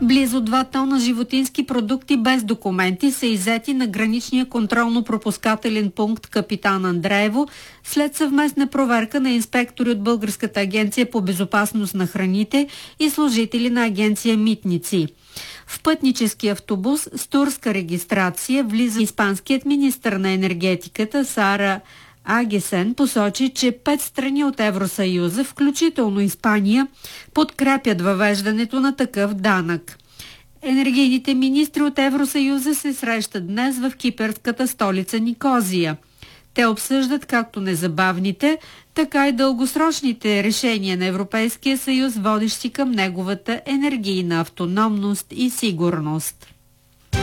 Близо 2 тона животински продукти без документи са иззети на граничния контролно-пропускателен пункт Капитан Андреево след съвместна проверка на инспектори от Българската агенция по безопасност на храните и служители на агенция Митници. В пътнически автобус с турска регистрация влиза испанският министър на енергетиката Сара Агесен посочи, че 5 страни от Евросъюза, включително Испания, подкрепят въвеждането на такъв данък. Енергийните министри от Евросъюза се срещат днес в кипърската столица Никозия. Те обсъждат както незабавните, така и дългосрочните решения на Европейския съюз, водещи към неговата енергийна автономност и сигурност.